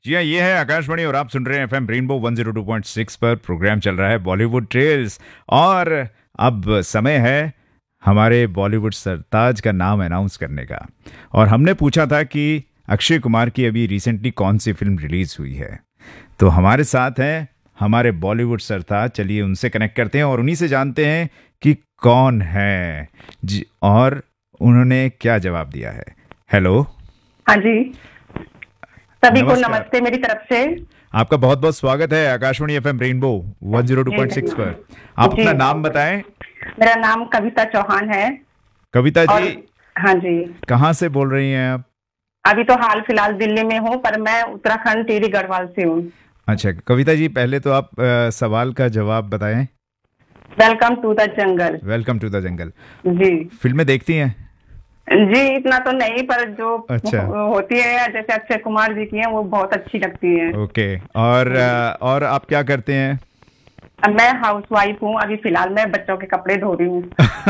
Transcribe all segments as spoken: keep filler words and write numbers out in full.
जी हाँ, ये है आकाशवाणी और आप सुन रहे हैं FM rainbow one zero two point six पर। प्रोग्राम चल रहा है बॉलीवुड ट्रेल्स और अब समय है हमारे बॉलीवुड सरताज का नाम अनाउंस करने का। और हमने पूछा था कि अक्षय कुमार की अभी रिसेंटली कौन सी फिल्म रिलीज हुई है, तो हमारे साथ हैं हमारे बॉलीवुड सरताज। चलिए उनसे कनेक्ट करते हैं और उन्हीं से जानते हैं कि कौन है जी और उन्होंने क्या जवाब दिया है। हेलो। हाँ जी, सभी को नमस्कार। नमस्ते मेरी तरफ से। आपका बहुत बहुत स्वागत है Akashvani FM rainbow one zero two point six पर। आप जी, अपना नाम बताएं। मेरा नाम कविता चौहान है। कविता और जी, हाँ जी, कहाँ से बोल रही हैं आप? अभी तो हाल फिलहाल दिल्ली में हूँ, पर मैं उत्तराखंड टिहरी गढ़वाल से हूँ। अच्छा कविता जी, पहले तो आप अ, सवाल का जवाब बताएं। Welcome to the jungle. Welcome to the jungle. जी फिल्में देखती हैं? जी, इतना तो नहीं, पर जो अच्छा। होती है जैसे अक्षय कुमार जी की है वो बहुत अच्छी लगती है। ओके। और अ, और आप क्या करते हैं? अब मैं हाउस वाइफ हूँ, अभी फिलहाल मैं बच्चों के कपड़े धो रही हूँ।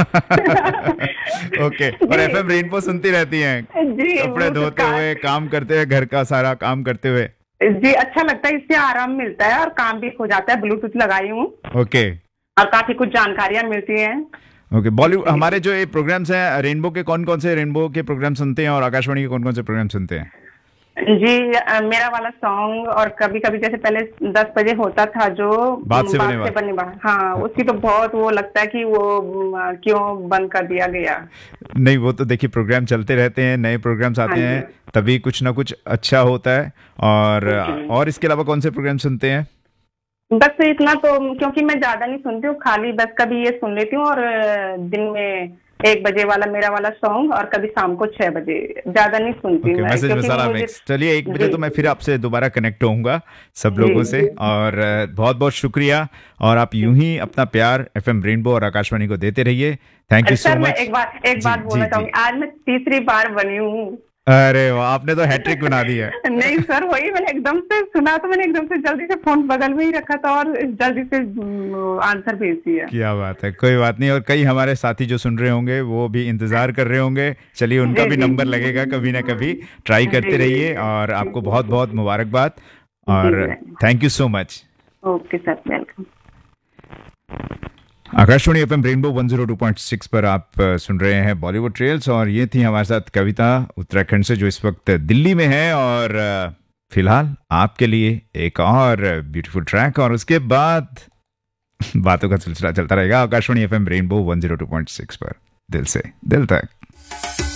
ओके। और जी एफएम रेनबो सुनती रहती हैं जी, कपड़े ब्लूटूथ धोते का। हुए, काम करते हुए, घर का सारा काम करते हुए? जी, अच्छा लगता है, इससे आराम मिलता है और काम भी हो जाता है। ब्लूटूथ लगाई हूँ ओके। और काफी कुछ जानकारियां मिलती हैं। ओके। बॉलीवुड हमारे जो ये प्रोग्राम्स हैं, रेनबो के कौन कौन से रेनबो के प्रोग्राम सुनते हैं और आकाशवाणी के कौन कौन से प्रोग्राम सुनते हैं? जी, अ, मेरा वाला सॉन्ग, और कभी कभी जैसे पहले दस बजे होता था जो बात से बात बने से बात। बने बात, हाँ, उसकी तो बहुत वो लगता है कि वो म, क्यों बंद कर दिया गया। नहीं, वो तो देखिए प्रोग्राम चलते रहते हैं, नए प्रोग्राम्स हाँ आते जी। हैं, तभी कुछ ना कुछ अच्छा होता है। और जी, और इसके अलावा कौन से प्रोग्राम सुनते हैं? बस इतना तो, क्योंकि मैं ज्यादा नहीं सुनती हूँ, खाली बस कभी ये सुन लेती हूँ, और अ, दिन में एक बजे वाला मेरा वाला सॉन्ग, और कभी शाम को छह बजे। ज्यादा नहीं सुनती ओके। मैं, मैसेज क्योंकि मसाला मुझे। मिक्स। चलिए एक बजे जी तो मैं फिर आपसे दोबारा कनेक्ट होऊंगा सब जी लोगों से। और बहुत बहुत शुक्रिया। और आप यूं ही अपना प्यार एफएम रेनबो और आकाशवाणी को देते रहिए। थैंक यू सो सर, मैं मच। एक बात एक जी बात जी बोलना जी। चाहूंगी, आज मैं तीसरी बार बनी हूँ। अरे वाह, आपने तो हैट्रिक बना दी है। नहीं सर, वही मैंने एकदम से सुना, तो मैंने एकदम से जल्दी से फोन बगल में ही रखा था और जल्दी से आंसर भेज दिया। क्या बात है, कोई बात नहीं। और कई हमारे साथी जो सुन रहे होंगे वो भी इंतजार कर रहे होंगे। चलिए उनका जी भी जी नंबर लगेगा कभी ना कभी। ट्राई जी करते रहिए और जी आपको बहुत बहुत मुबारकबाद। जी और जी। Thank you so much. Okay sir, welcome. Akashvani FM rainbow one zero two point six पर आप अ, सुन रहे हैं बॉलीवुड ट्रेल्स। और ये थी हमारे साथ कविता उत्तराखंड से, जो इस वक्त दिल्ली में है। और अ, फिलहाल आपके लिए एक और ब्यूटीफुल ट्रैक, और उसके बाद बातों का सिलसिला चलता रहेगा Akashvani FM rainbow one zero two point six पर, दिल से दिल तक।